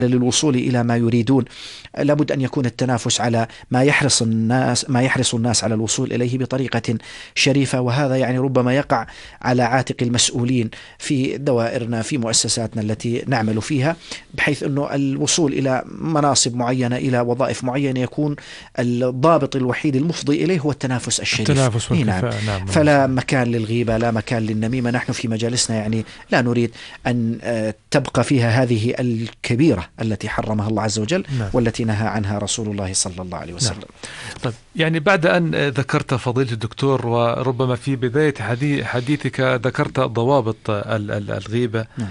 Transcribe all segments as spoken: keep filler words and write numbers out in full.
للوصول إلى ما يريدون لابد أن يكون التنافس على ما يحرص الناس ما يحرص الناس على الوصول إليه بطريقة شريفة، وهذا يعني ربما يقع على عاتق المسؤولين في دوائرنا في مؤسساتنا التي نعمل فيها، بحيث أنه الوصول إلى مناصب معينة إلى وظائف معينة يكون الضابط الوحيد المفضي إليه هو التنافس الشريف. التنافس نعم. نعم. فلا مكان للغيبة، لا مكان للنميمة. نحن في مجالسنا يعني لا نريد أن تبقى فيها هذه الكبيرة التي حرمها الله عز وجل، نعم. والتي نهى عنها رسول الله صلى الله عليه وسلم. نعم. طيب يعني بعد أن ذكرت فضيلة الدكتور، وربما في بداية حديثك ذكرت ضوابط الغيبة، نعم.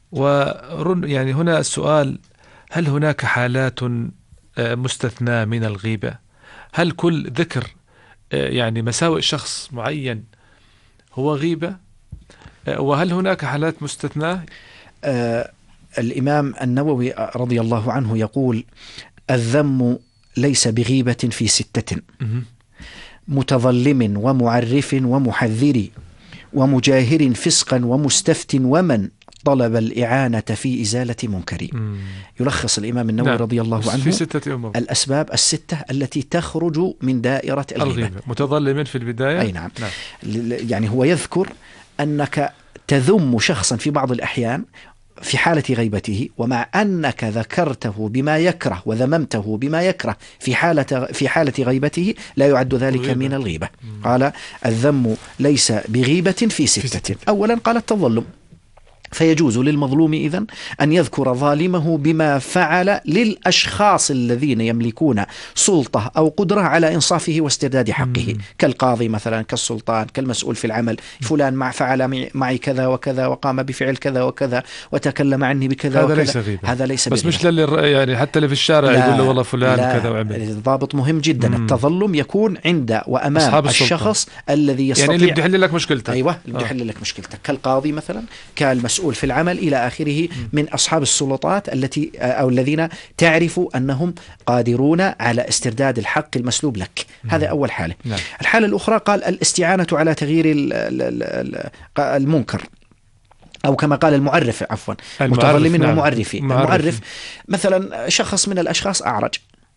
ويعني هنا السؤال: هل هناك حالات مستثناة من الغيبة؟ هل كل ذكر يعني مساوئ شخص معين هو غيبة؟ وهل هناك حالات مستثناة؟ آه الإمام النووي رضي الله عنه يقول: الذم ليس بغيبة في ستة: متظلم ومعرف ومحذر ومجاهر فسقا ومستفت ومن طلب الإعانة في إزالة منكر. مم. يلخص الإمام النووي نعم. رضي الله عنه الأسباب الستة التي تخرج من دائرة الغيبة. الغيبة. متظلم في البداية. أي نعم. نعم. يعني هو يذكر أنك تذم شخصا في بعض الأحيان في حالة غيبته، ومع أنك ذكرته بما يكره وذممته بما يكره في حالة في حالة غيبته لا يعد ذلك غيبة. من الغيبة. مم. قال: الذم ليس بغيبة في ستة. في ستة. أولا قال التظلم، فيجوز للمظلوم إذن أن يذكر ظالمه بما فعل للأشخاص الذين يملكون سلطة أو قدرة على إنصافه واسترداد حقه، مم. كالقاضي مثلا، كالسلطان، كالمسؤول في العمل. فلان مع فعل معي كذا وكذا وقام بفعل كذا وكذا وتكلم عني بكذا هذا وكذا. ليس غيبة. هذا ليس بس بغيبة. مش للي يعني حتى اللي في الشارع يقول له والله فلان كذا وعمل. الضابط مهم جدا. مم. التظلم يكون عند وأمام الشخص الذي يستطيع، يعني اللي بده يحل لك مشكلتك. أيوة، اللي بده يحل لك مشكلتك، كالقاضي مثلا، كالمسؤول في العمل إلى آخره، من أصحاب السلطات التي أو الذين تعرف أنهم قادرون على استرداد الحق المسلوب لك. هذا أول حالة. نعم. الحالة الأخرى قال: الاستعانة على تغيير المنكر، أو كما قال المعرف، عفوا، متظلم. نعم. ومعرف. المعرف مثلا شخص من الأشخاص أعرج،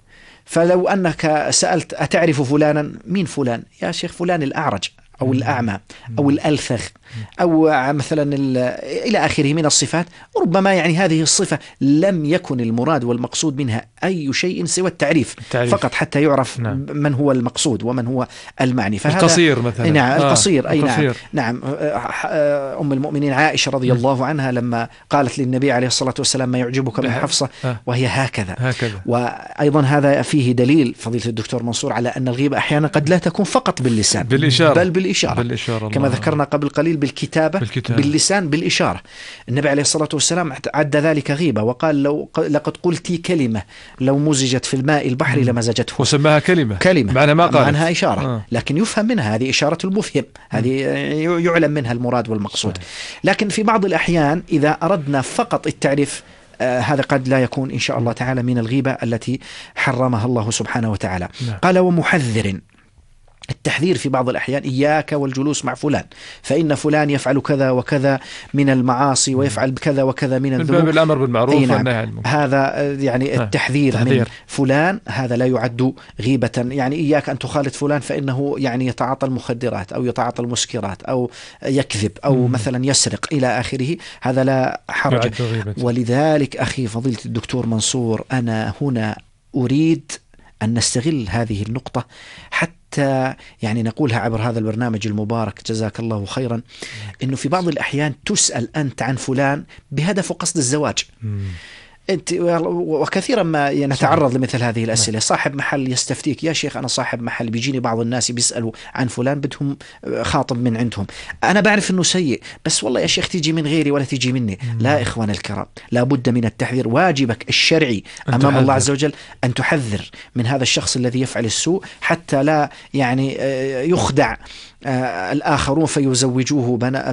فلو أنك سألت: أتعرف فلانا؟ مين فلان؟ يا شيخ فلان الأعرج أو الأعمى أو الألثغ أو مثلا إلى آخره من الصفات. ربما يعني هذه الصفة لم يكن المراد والمقصود منها أي شيء سوى التعريف, التعريف. فقط حتى يعرف نعم. من هو المقصود ومن هو المعني. القصير مثلا. نعم. آه. القصير. أي القصير. نعم. نعم. أم المؤمنين عائشة رضي م. الله عنها لما قالت للنبي عليه الصلاة والسلام: ما يعجبك من حفصة؟ آه. وهي هكذا. هكذا. وأيضا هذا فيه دليل فضيلة الدكتور منصور على أن الغيبة أحيانا قد لا تكون فقط باللسان، بالإشارة. بل بالإشارة, بالإشارة كما ذكرنا قبل قليل بالكتابة, بالكتابة. باللسان، بالإشارة. النبي عليه الصلاة والسلام عد ذلك غيبة وقال: لو لقد قلتي كلمة لو مزجت في الماء البحر لمزجته. وسماها كلمة كلمة معنى ما قالت، معناها إشارة. آه. لكن يفهم منها، هذه إشارة المفهم، هذه يعلم منها المراد والمقصود. لكن في بعض الأحيان إذا أردنا فقط التعريف، آه هذا قد لا يكون إن شاء الله تعالى من الغيبة التي حرمها الله سبحانه وتعالى. نعم. قال: ومحذر، التحذير في بعض الأحيان: إياك والجلوس مع فلان فإن فلان يفعل كذا وكذا من المعاصي ويفعل كذا وكذا من الذنوب. من باب الأمر بالمعروف والنهي عن المنكر. هذا يعني التحذير تحذير. من فلان هذا لا يعد غيبة. يعني إياك أن تخالط فلان فإنه يعني يتعاطى المخدرات أو يتعاطى المسكرات أو يكذب أو مم. مثلا يسرق إلى آخره، هذا لا حرج. ولذلك أخي فضيلة الدكتور منصور، أنا هنا أريد أن نستغل هذه النقطة حتى يعني نقولها عبر هذا البرنامج المبارك، جزاك الله خيرا، إنه في بعض الأحيان تسأل أنت عن فلان بهدف قصد الزواج. أنت وكثيرا ما نتعرض لمثل هذه الأسئلة. صاحب محل يستفتيك: يا شيخ أنا صاحب محل، بيجيني بعض الناس بيسألوا عن فلان بدهم خاطب من عندهم، أنا بعرف أنه سيء بس والله يا شيخ تيجي من غيري ولا تيجي مني. مم. لا إخوان الكرام، لا بد من التحذير. واجبك الشرعي أمام تحذر. الله عز وجل أن تحذر من هذا الشخص الذي يفعل السوء حتى لا يعني يخدع الآخرون فيزوجوه بنا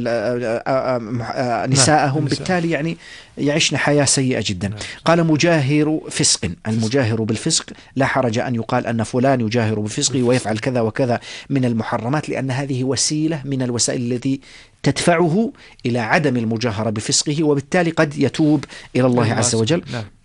نساءهم، بالتالي يعني يعيشن حياة سيئة جدا. قال مجاهر فسق، المجاهر بالفسق لا حرج أن يقال أن فلان يجاهر بالفسق ويفعل كذا وكذا من المحرمات، لأن هذه وسيلة من الوسائل التي تدفعه إلى عدم المجاهرة بفسقه، وبالتالي قد يتوب إلى الله عز وجل.